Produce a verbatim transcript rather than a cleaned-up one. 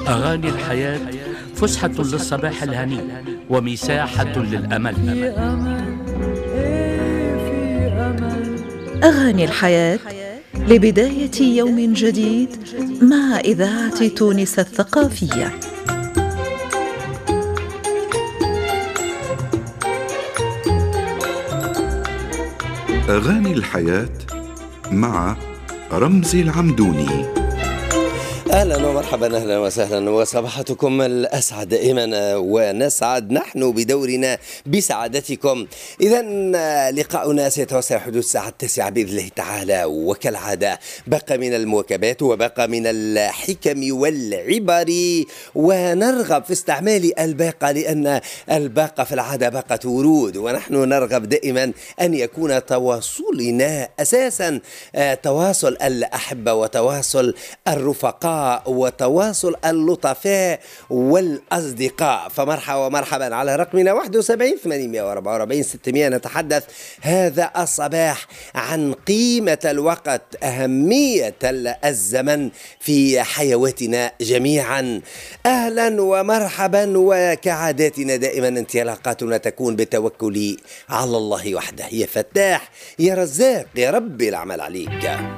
أغاني الحياة فسحة للصباح الهني ومساحة للأمل. في أمل، إيه في أمل. أغاني الحياة لبداية يوم جديد مع إذاعة تونس الثقافية. أغاني الحياة مع رمزي العمدوني. أهلا ومرحبا، أهلا وسهلا، وصباحتكم الأسعد دائما، ونسعد نحن بدورنا بسعادتكم. إذا لقاؤنا سيتوسع حدود الساعة التاسعة بإذن الله تعالى، وكالعادة بقى من المواكبات وبقى من الحكم والعبر، ونرغب في استعمال الباقة، لأن الباقة في العادة باقة ورود، ونحن نرغب دائما أن يكون تواصلنا أساسا تواصل الأحبة وتواصل الرفقاء وتواصل اللطفاء والأصدقاء. فمرحبا ومرحبا على رقمنا واحد وسبعين ثمانمائة وأربعة وأربعين ستمائة. نتحدث هذا الصباح عن قيمة الوقت، أهمية الزمن في حياتنا جميعا. أهلا ومرحبا، وكعاداتنا دائما انطلاقاتنا تكون بالتوكل على الله وحده. يا فتاح يا رزاق يا رب العمل عليك.